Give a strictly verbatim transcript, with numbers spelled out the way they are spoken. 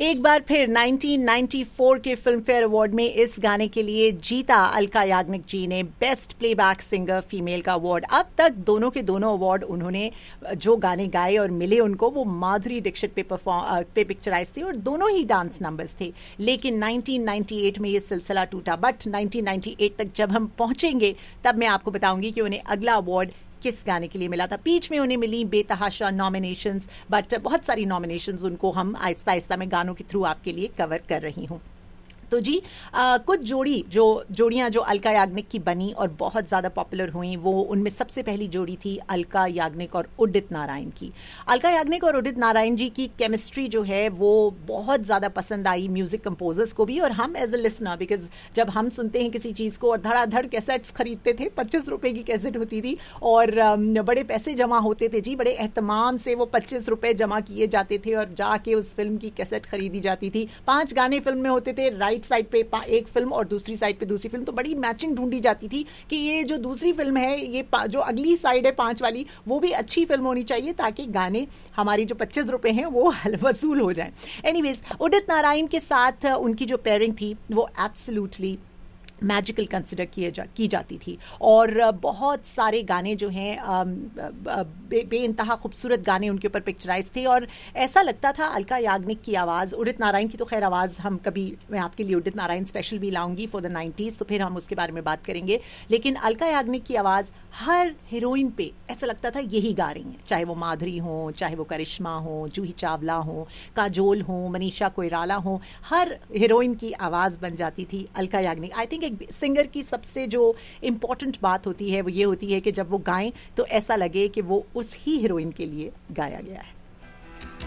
एक बार फिर nineteen ninety four के फिल्म फेयर अवार्ड में इस गाने के लिए जीता अलका याग्निक जी ने बेस्ट प्लेबैक सिंगर फीमेल का अवार्ड। अब तक दोनों के दोनों अवार्ड उन्होंने जो गाने गाए और मिले उनको, वो माधुरी दीक्षित पे परफॉर्म पे पिक्चराइज थे और दोनों ही डांस नंबर्स थे। लेकिन नाइनटीन नाइंटी एट में ये सिलसिला टूटा। बट नाइनटीन नाइंटी एट तक जब हम पहुंचेंगे तब मैं आपको बताऊंगी कि उन्हें अगला अवार्ड किस गाने के लिए मिला था। बीच में उन्हें मिली बेतहाशा नॉमिनेशंस, बट बहुत सारी नॉमिनेशंस उनको हम आहिस्ता आहिस्ता मैं गानों के थ्रू आपके लिए कवर कर रही हूँ। तो जी आ, कुछ जोड़ी जो जोड़ियां जो अलका याग्निक की बनी और बहुत ज़्यादा पॉपुलर हुई, वो उनमें सबसे पहली जोड़ी थी अलका याग्निक और उदित नारायण की। अलका याग्निक और उदित नारायण जी की केमिस्ट्री जो है वो बहुत ज़्यादा पसंद आई म्यूज़िक कंपोजर्स को भी और हम एज ए लिसनर, बिकॉज जब हम सुनते हैं किसी चीज़ को और धड़ाधड़ कैसेट्स खरीदते थे, पच्चीस रुपये की कैसेट होती थी और बड़े पैसे जमा होते थे जी, बड़े एहतमाम से वो पच्चीस रुपये जमा किए जाते थे और जाके उस फिल्म की कैसेट खरीदी जाती थी। पाँच गाने फिल्म में होते थे, राइट साइड पे एक फिल्म और दूसरी साइड पे दूसरी फिल्म, तो बड़ी मैचिंग ढूंढी जाती थी कि ये जो दूसरी फिल्म है, ये जो अगली साइड है पांच वाली, वो भी अच्छी फिल्म होनी चाहिए ताकि गाने हमारी जो पच्चीस रुपए हैं वो वसूल हो जाए। एनीवेज, उदित नारायण के साथ उनकी जो पेयरिंग थी वो एब्सोल्युटली मैजिकल कंसिडर किए जा की जाती थी और बहुत सारे गाने जो हैं बे, बेइंतहा खूबसूरत गाने उनके ऊपर पिक्चराइज थे और ऐसा लगता था अलका याग्निक की आवाज़, उदित नारायण की तो खैर आवाज़ हम कभी, मैं आपके लिए उदित नारायण स्पेशल भी लाऊंगी फॉर द नाइन्टीज़, तो फिर हम उसके बारे में बात करेंगे। लेकिन अलका याग्निक की आवाज़ हर हीरोइन पे ऐसा लगता था यही गा रही हैं, चाहे वो माधुरी हो, चाहे वो करिश्मा हो, जूही चावला हो, काजोल हो, मनीषा कोइराला हो, हर हीरोइन की आवाज़ बन जाती थी Alka Yagnik. I think singer की सबसे जो इम्पोर्टेंट बात होती है वो ये होती है कि जब वो गाएं तो ऐसा लगे कि वो उस ही हीरोइन के लिए गाया गया है।